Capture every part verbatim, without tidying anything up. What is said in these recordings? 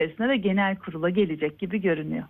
ve genel kurula gelecek gibi görünüyor.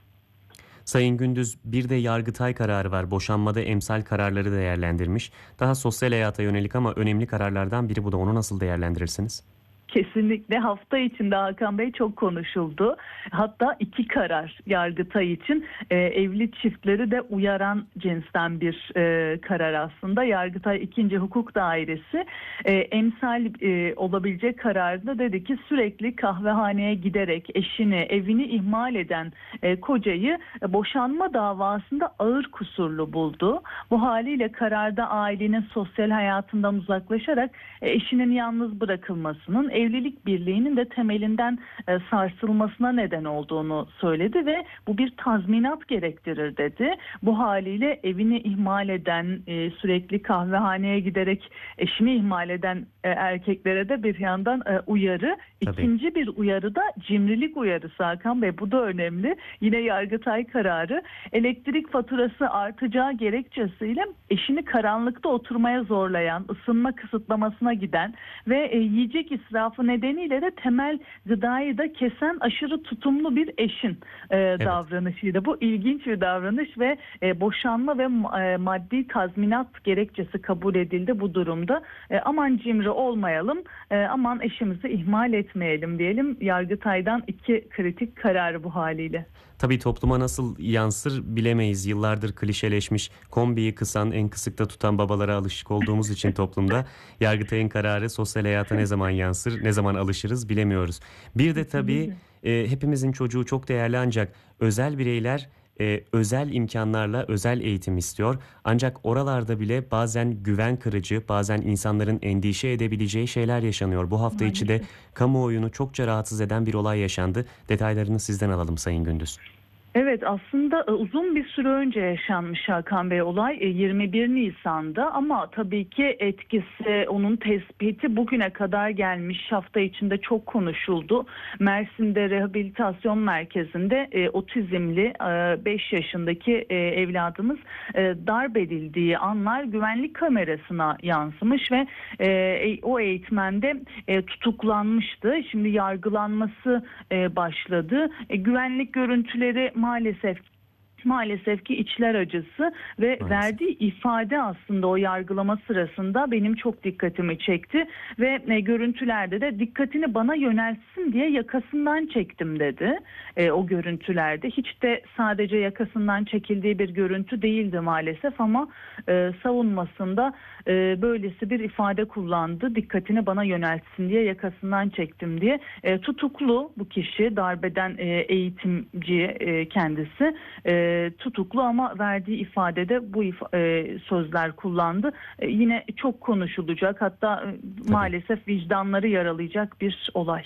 Sayın Gündüz, bir de Yargıtay kararı var. Boşanmada emsal kararları değerlendirmiş. Daha sosyal hayata yönelik ama önemli kararlardan biri bu da. Onu nasıl değerlendirirsiniz? Kesinlikle hafta içinde Hakan Bey çok konuşuldu. Hatta iki karar Yargıtay için e, evli çiftleri de uyaran cinsten bir e, karar aslında. Yargıtay ikinci Hukuk Dairesi e, emsal e, olabilecek kararında dedi ki sürekli kahvehaneye giderek eşini, evini ihmal eden e, kocayı e, boşanma davasında ağır kusurlu buldu. Bu haliyle kararda ailenin sosyal hayatından uzaklaşarak e, eşinin yalnız bırakılmasının, evlilik birliğinin de temelinden e, sarsılmasına neden olduğunu söyledi ve bu bir tazminat gerektirir dedi. Bu haliyle evini ihmal eden, e, sürekli kahvehaneye giderek eşini ihmal eden e, erkeklere de bir yandan e, uyarı. Tabii. İkinci bir uyarı da cimrilik uyarısı Hakan Bey. Bu da önemli. Yine Yargıtay kararı elektrik faturası artacağı gerekçesiyle eşini karanlıkta oturmaya zorlayan, ısınma kısıtlamasına giden ve e, yiyecek israfı nedeniyle de temel gıdayı da kesen aşırı tutumlu bir eşin e, Evet. davranışıydı. Bu ilginç bir davranış ve e, boşanma ve e, maddi tazminat gerekçesi kabul edildi bu durumda. E, aman cimri olmayalım, e, aman eşimizi ihmal etmeyelim diyelim. Yargıtay'dan iki kritik kararı bu haliyle. Tabii topluma nasıl yansır bilemeyiz. Yıllardır klişeleşmiş, kombiyi kısan, en kısıkta tutan babalara alışık olduğumuz için toplumda Yargıtay'ın kararı sosyal hayata ne zaman yansır, ne zaman alışırız bilemiyoruz. Bir de tabii e, hepimizin çocuğu çok değerli ancak özel bireyler e, özel imkanlarla özel eğitim istiyor. Ancak oralarda bile bazen güven kırıcı, bazen insanların endişe edebileceği şeyler yaşanıyor. Bu hafta içi de kamuoyunu çokça rahatsız eden bir olay yaşandı. Detaylarını sizden alalım Sayın Gündüz. Evet, aslında uzun bir süre önce yaşanmış Hakan Bey olay yirmi bir Nisan'da ama tabii ki etkisi, onun tespiti bugüne kadar gelmiş, hafta içinde çok konuşuldu. Mersin'de rehabilitasyon merkezinde e, otizmli beş yaşındaki e, evladımız e, darp edildiği anlar güvenlik kamerasına yansımış ve e, o eğitmen de e, tutuklanmıştı. Şimdi yargılanması e, başladı. E, güvenlik görüntüleri maalesef Maalesef ki içler acısı ve Maalesef. verdiği ifade aslında o yargılama sırasında benim çok dikkatimi çekti ve e, görüntülerde de dikkatini bana yöneltsin diye yakasından çektim dedi. E, o görüntülerde hiç de sadece yakasından çekildiği bir görüntü değildi maalesef ama e, savunmasında e, böylesi bir ifade kullandı. Dikkatini bana yöneltsin diye yakasından çektim diye. E, tutuklu bu kişi, darbeden e, eğitimci e, kendisi. E, tutuklu ama verdiği ifadede bu if- e, sözler kullandı. E, yine çok konuşulacak, hatta e, maalesef vicdanları yaralayacak bir olay.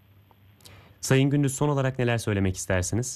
Sayın Gündüz, son olarak neler söylemek istersiniz?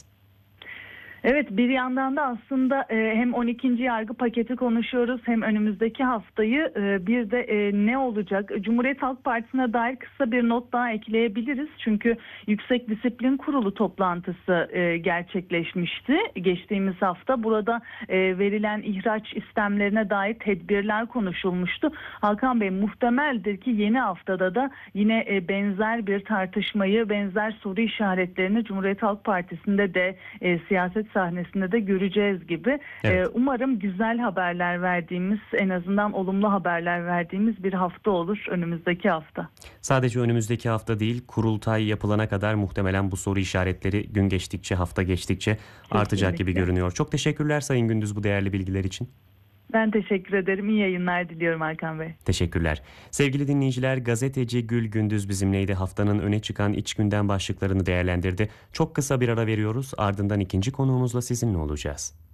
Evet, bir yandan da aslında e, hem on ikinci yargı paketi konuşuyoruz hem önümüzdeki haftayı e, bir de e, ne olacak? Cumhuriyet Halk Partisi'ne dair kısa bir not daha ekleyebiliriz. Çünkü Yüksek Disiplin Kurulu toplantısı e, gerçekleşmişti geçtiğimiz hafta. Burada e, verilen ihraç istemlerine dair tedbirler konuşulmuştu. Hakan Bey, muhtemeldir ki yeni haftada da yine e, benzer bir tartışmayı, benzer soru işaretlerini Cumhuriyet Halk Partisi'nde de e, siyaset sahnesinde de göreceğiz gibi. Evet. Ee, umarım güzel haberler verdiğimiz, en azından olumlu haberler verdiğimiz bir hafta olur önümüzdeki hafta. Sadece önümüzdeki hafta değil, kurultay yapılana kadar muhtemelen bu soru işaretleri gün geçtikçe, hafta geçtikçe Kesinlikle artacak gibi görünüyor. Çok teşekkürler Sayın Gündüz bu değerli bilgiler için. Ben teşekkür ederim. İyi yayınlar diliyorum Hakan Bey. Teşekkürler. Sevgili dinleyiciler, gazeteci Gül Gündüz bizimleydi. Haftanın öne çıkan iç gündem başlıklarını değerlendirdi. Çok kısa bir ara veriyoruz. Ardından ikinci konuğumuzla sizinle olacağız.